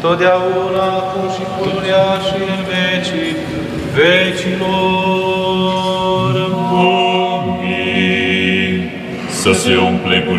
totdeauna, acum și pururea și în vecii vecilor. Amin. Să se umple